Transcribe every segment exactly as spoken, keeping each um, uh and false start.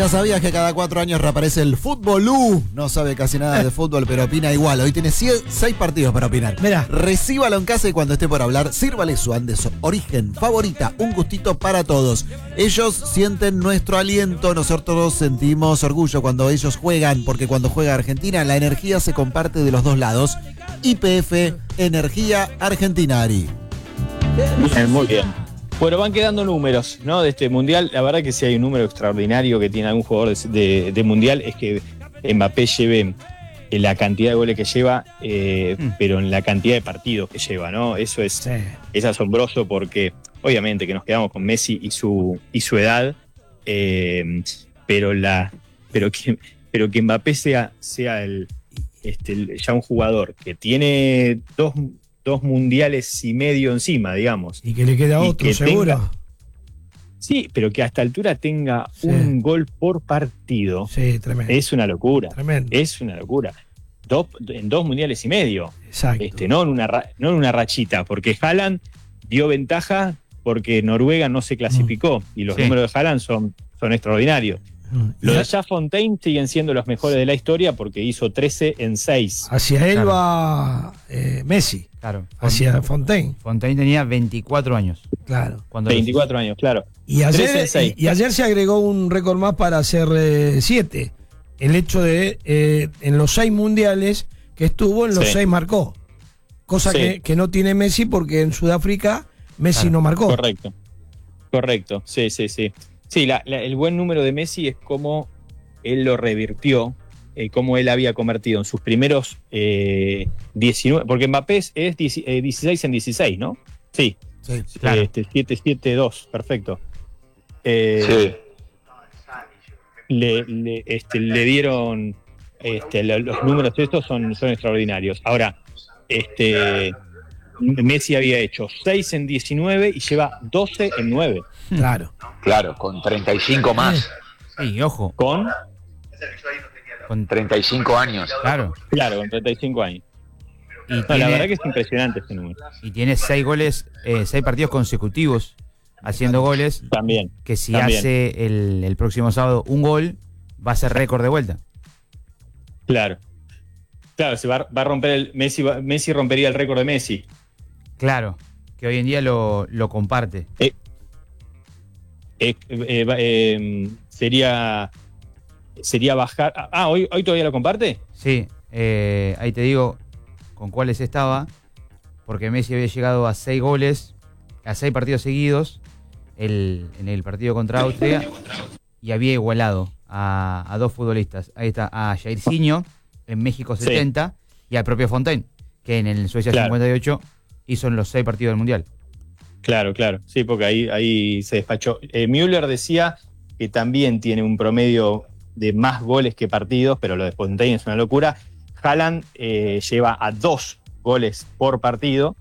Ya sabías que cada cuatro años reaparece el Fútbolú. No sabe casi nada de fútbol, pero opina igual. Hoy tiene seis partidos para opinar. Mirá. Recíbalo en casa y cuando esté por hablar, sírvale su Andes Origen favorita. Un gustito para todos. Ellos sienten nuestro aliento. Nosotros sentimos orgullo cuando ellos juegan, porque cuando juega Argentina, la energía se comparte de los dos lados. Y P F, Energía Argentina, Ari. Bien, muy bien. Bueno, van quedando números, ¿no? De este mundial. La verdad que si hay un número extraordinario que tiene algún jugador de, de, de mundial es que Mbappé lleve la cantidad de goles que lleva, eh, mm. pero en la cantidad de partidos que lleva, ¿no? Eso es, sí. es asombroso porque obviamente que nos quedamos con Messi y su, y su edad, eh, pero, la, pero, que, pero que Mbappé sea, sea el, este, el, ya un jugador que tiene dos... dos mundiales y medio encima, digamos. Y que le queda otro, seguro. Tenga, sí, pero que a esta altura tenga sí. un gol por partido. Sí, tremendo. Es una locura. Tremendo. Es una locura. Dos, en dos mundiales y medio. Exacto. Este, no, en una, no en una rachita, porque Haaland dio ventaja porque Noruega no se clasificó. Mm. Y los sí. números de Haaland son, son extraordinarios. Los de Jean Fontaine siguen siendo los mejores de la historia porque hizo trece en seis. Hacia él claro. va eh, Messi. Claro. Hacia Fontaine. Fontaine tenía veinticuatro años. Claro. Cuando veinticuatro años, claro. Y ayer, y, y ayer se agregó un récord más para hacer siete. Eh, el hecho de, eh, en los seis mundiales que estuvo, en los sí. seis marcó. Cosa sí. que, que no tiene Messi porque en Sudáfrica Messi claro. no marcó. Correcto. Correcto. Sí, sí, sí. Sí, la, la, el buen número de Messi es cómo él lo revirtió, eh, cómo él había convertido en sus primeros eh, diecinueve, porque Mbappé es, es dieciséis en dieciséis, ¿no? Sí, sí claro. este, siete siete dos, perfecto. Eh, sí. Le, le, este, le dieron, este, los números estos son, son extraordinarios. Ahora, este... Messi había hecho seis en diecinueve y lleva doce en nueve. Claro. Claro, con treinta y cinco más. Sí, ojo. ¿Con? Con treinta y cinco años. Claro. Claro, con treinta y cinco años. Y no, tiene, la verdad que es impresionante este número. Y tiene seis goles, eh, seis partidos consecutivos haciendo goles. También. Que si también. hace el, el próximo sábado un gol, va a ser récord de vuelta. Claro. Claro, se va, va a romper el. Messi, va, Messi rompería el récord de Messi. Claro, que hoy en día lo, lo comparte. Eh, eh, eh, eh, sería sería bajar. Ah, ¿hoy, hoy todavía lo comparte? Sí, eh, ahí te digo con cuáles estaba, porque Messi había llegado a seis goles, a seis partidos seguidos, el, en el partido contra Austria, y había igualado a, a dos futbolistas. Ahí está, a Jairzinho, en México setenta, sí. y al propio Fontaine, que en el Suecia claro. cincuenta y ocho hizo en los seis partidos del Mundial. Claro, claro, sí, porque ahí, ahí se despachó. Eh, Müller decía que también tiene un promedio de más goles que partidos, pero lo de Fontaine es una locura. Haaland eh, lleva a dos goles por partido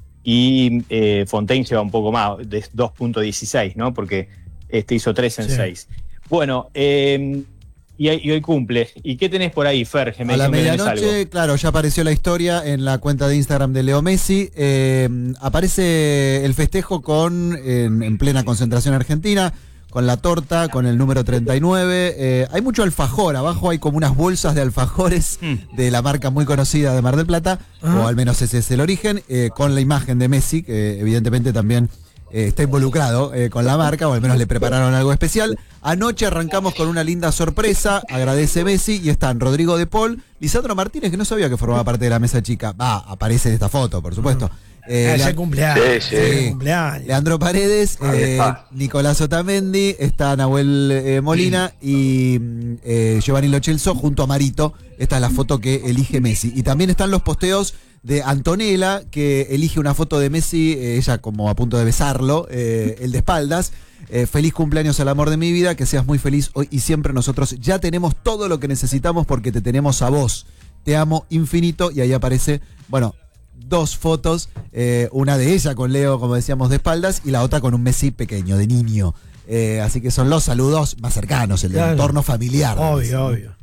y eh, Fontaine lleva un poco más, de dos punto dieciséis, ¿no? Porque este hizo tres en seis. Sí. Bueno, eh, Y, y hoy cumple. ¿Y qué tenés por ahí, Fer? A la medianoche, claro, ya apareció la historia en la cuenta de Instagram de Leo Messi. Eh, aparece el festejo con en, en plena concentración argentina, con la torta, con el número treinta y nueve. Eh, hay mucho alfajor. Abajo hay como unas bolsas de alfajores mm. de la marca muy conocida de Mar del Plata, ah. o al menos ese es el origen, eh, con la imagen de Messi, que evidentemente también... Eh, está involucrado eh, con la marca, o al menos le prepararon algo especial. Anoche arrancamos con una linda sorpresa, agradece Messi, y están Rodrigo de Paul, Lisandro Martínez, que no sabía que formaba parte de la mesa chica. Va, aparece en esta foto, por supuesto. Eh, ese cumpleaños. Sí, sí. Sí. cumpleaños. Leandro Paredes, eh, Nicolás Otamendi, está Nahuel eh, Molina y eh, Giovanni Lo Celso junto a Marito. Esta es la foto que elige Messi. Y también están los posteos de Antonella, que elige una foto de Messi, eh, ella como a punto de besarlo, eh, el de espaldas. Eh, feliz cumpleaños al amor de mi vida, que seas muy feliz hoy y siempre. Nosotros ya tenemos todo lo que necesitamos porque te tenemos a vos. Te amo infinito. Y ahí aparece, bueno, dos fotos, eh, una de ella con Leo, como decíamos, de espaldas, y la otra con un Messi pequeño, de niño. Eh, así que son los saludos más cercanos, el del claro. entorno familiar. Obvio, obvio.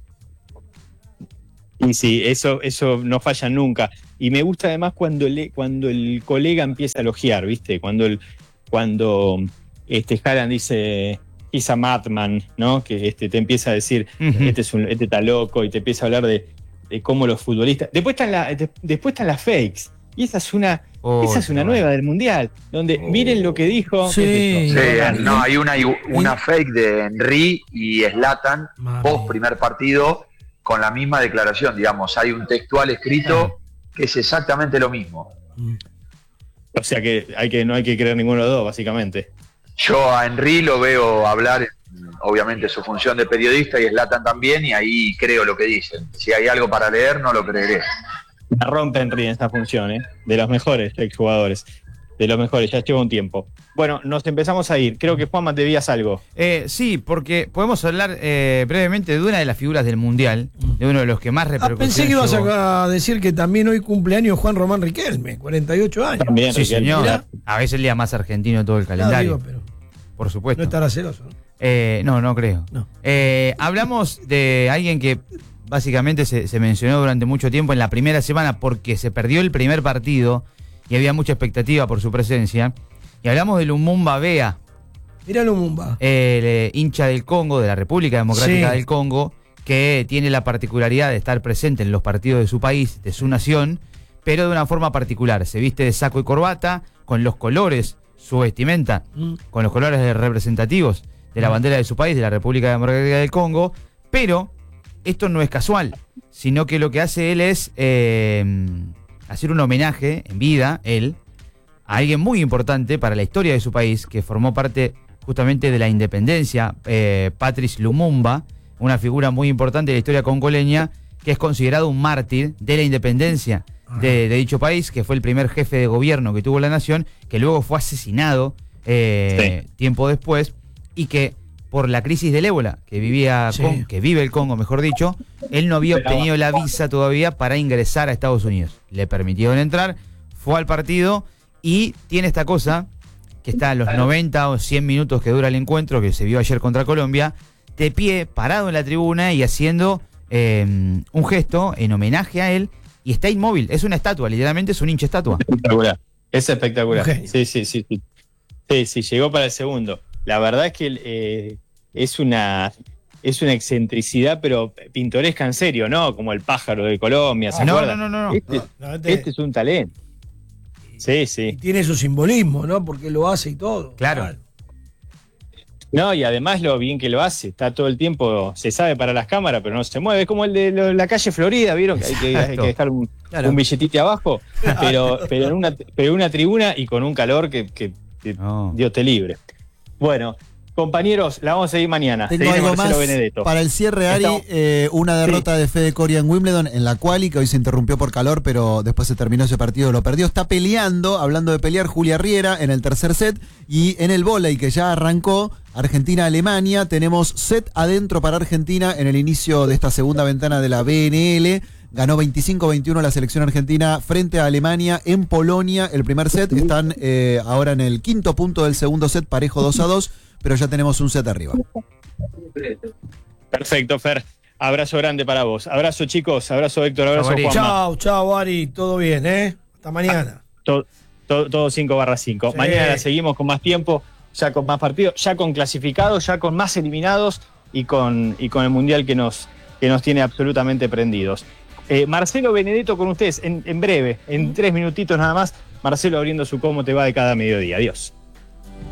Y sí, eso, eso no falla nunca. Y me gusta además cuando, le, cuando el colega empieza a elogiar, ¿viste? Cuando el, cuando este Haaland dice, he's a madman, ¿no? Que este, te empieza a decir, uh-huh. este, es un, este está loco, y te empieza a hablar de, de cómo los futbolistas. Después están, la, de, después están las fakes. Y esa es una, oh, esa es una no. nueva del Mundial, donde oh. miren lo que dijo. Sí, sí no, hay una, una fake de Henry y Zlatan, post primer partido, con la misma declaración, digamos. Hay un textual escrito que es exactamente lo mismo. O sea que, hay que no hay que creer ninguno de los dos, básicamente. Yo a Henry lo veo hablar, obviamente, su función de periodista, y Zlatan también, y ahí creo lo que dicen. Si hay algo para leer, no lo creeré. La rompe Henry en esta función, ¿eh? De los mejores exjugadores. De los mejores, ya lleva un tiempo. Bueno, nos empezamos a ir. Creo que Juanma te debías algo. Eh, sí, porque podemos hablar eh, brevemente de una de las figuras del Mundial, de uno de los que más repercusión. Ah, pensé que ibas llevó. a decir que también hoy cumpleaños Juan Román Riquelme, cuarenta y ocho años. También, sí, Riquelme. señor. Mirá. A veces el día más argentino de todo el calendario. No, digo, pero por supuesto. No estará celoso, ¿no? Eh, no, no creo. No. Eh, hablamos de alguien que básicamente se, se mencionó durante mucho tiempo en la primera semana porque se perdió el primer partido y había mucha expectativa por su presencia. Y hablamos de Lumumba Bea. Mira Lumumba. El eh, hincha del Congo, de la República Democrática sí. del Congo, que tiene la particularidad de estar presente en los partidos de su país, de su nación, pero de una forma particular. Se viste de saco y corbata, con los colores, su vestimenta, mm. con los colores representativos de la bandera de su país, de la República Democrática del Congo, pero esto no es casual, sino que lo que hace él es eh, hacer un homenaje en vida, él, a alguien muy importante para la historia de su país, que formó parte justamente de la independencia, eh, Patrice Lumumba, una figura muy importante de la historia congoleña, que es considerado un mártir de la independencia de, de dicho país, que fue el primer jefe de gobierno que tuvo la nación, que luego fue asesinado eh, sí. tiempo después, y que por la crisis del ébola que vivía sí. con, que vive el Congo, mejor dicho, él no había obtenido la visa todavía para ingresar a Estados Unidos. Le permitieron entrar, fue al partido y tiene esta cosa que está a los noventa o cien minutos que dura el encuentro, que se vio ayer contra Colombia, de pie, parado en la tribuna y haciendo eh, un gesto en homenaje a él, y está inmóvil, es una estatua, literalmente es un hincha estatua. Espectacular, es espectacular. Okay. Sí, sí, sí, sí. Sí, sí, llegó para el segundo. La verdad es que eh, es una es una excentricidad, pero pintoresca en serio, ¿no? Como el pájaro de Colombia, ¿se no, acuerdan? No, no, no. Este, no, este, este es un talento. Sí, sí. Y tiene su simbolismo, ¿no? Porque lo hace y todo. Claro. Claro. No, y además lo bien que lo hace, está todo el tiempo, se sabe para las cámaras, pero no se mueve. Es como el de lo, la calle Florida, ¿vieron? Que hay que, hay que dejar un, claro. un billetito abajo, pero, pero, en una, pero en una tribuna y con un calor que, que, que oh. Dios te libre. Bueno, compañeros, la vamos a seguir mañana. Tengo algo más Benedetto. Para el cierre, Ari, eh, una derrota sí. de Fede Coria en Wimbledon, en la quali, que hoy se interrumpió por calor, pero después se terminó ese partido, lo perdió. Está peleando, hablando de pelear, Julia Riera en el tercer set, y en el vóley, que ya arrancó, Argentina-Alemania, tenemos set adentro para Argentina en el inicio de esta segunda ventana de la B N L. Ganó veinticinco a veintiuno la selección argentina frente a Alemania en Polonia. El primer set, están eh, ahora en el quinto punto del segundo set, parejo dos a dos, pero ya tenemos un set arriba. Perfecto, Fer. Abrazo grande para vos. Abrazo, chicos. Abrazo, Héctor. Abrazo, Juanma. Chao, chao, Ari. Todo bien, ¿eh? Hasta mañana. Ah, todo, todo, todo cinco barra cinco. Sí. Mañana la seguimos con más tiempo, ya con más partidos, ya con clasificados, ya con más eliminados y con, y con el Mundial que nos, que nos tiene absolutamente prendidos. Eh, Marcelo Benedetto con ustedes en, en breve, en tres minutitos nada más. Marcelo abriendo su Cómo te va de cada mediodía. Adiós.